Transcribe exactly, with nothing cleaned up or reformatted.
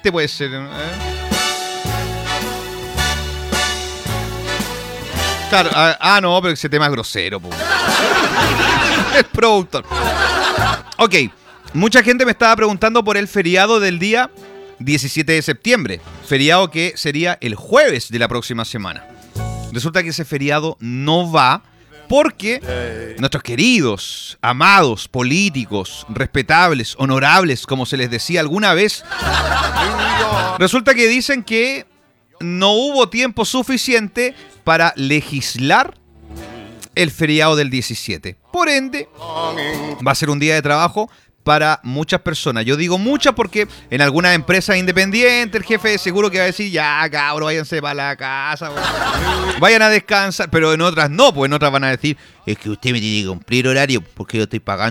veinte puede ser. ¿eh? Claro, ah, ah, no, pero ese tema es grosero, po. El productor. Ok, mucha gente me estaba preguntando por el feriado del día diecisiete de septiembre. Feriado que sería el jueves de la próxima semana. Resulta que ese feriado no va porque nuestros queridos, amados, políticos, respetables, honorables, como se les decía alguna vez, resulta que dicen que no hubo tiempo suficiente para legislar el feriado del diecisiete. Por ende, va a ser un día de trabajo para muchas personas. Yo digo muchas porque en algunas empresas independientes el jefe de seguro que va a decir, ya cabros, váyanse para la casa, bueno. Vayan a descansar, pero en otras no, pues en otras van a decir, es que usted me tiene que cumplir horario porque yo estoy pagando